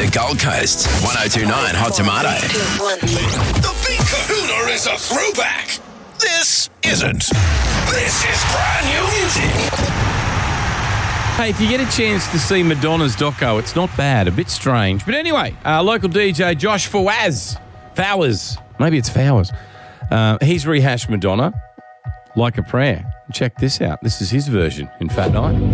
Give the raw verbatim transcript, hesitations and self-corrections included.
Gold Coast. one oh two point nine Hot Tomato. The Big Kahuna is a throwback. This isn't. This is brand new music. Hey, if you get a chance to see Madonna's doco, it's not bad. A bit strange. But anyway, uh, local D J Josh Fawaz. Fowers. Maybe it's Fowers. Uh, he's rehashed Madonna like a prayer. Check this out. This is his version in Fat Night.